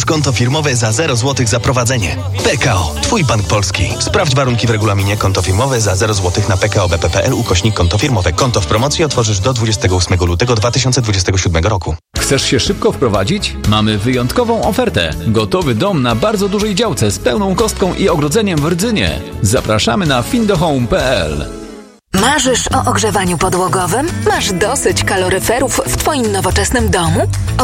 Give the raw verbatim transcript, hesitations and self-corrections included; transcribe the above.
konto firmowe za zero złotych za prowadzenie. P K O. Twój bank polski. Sprawdź warunki w regulaminie. Konto firmowe za zero złotych na pkobp.pl ukośnik konto firmowe. Konto w promocji otworzysz do dwudziestego ósmego lutego dwa tysiące dwudziestego siódmego roku. Chcesz się szybko wprowadzić? Mamy wyjątkową ofertę. Gotowy dom na bardzo dużej działce z pełną kostką i ogrodzeniem w Rdzynie. Zapraszamy na findohome kropka p l. Marzysz o ogrzewaniu podłogowym? Masz dosyć kaloryferów w Twoim nowoczesnym domu?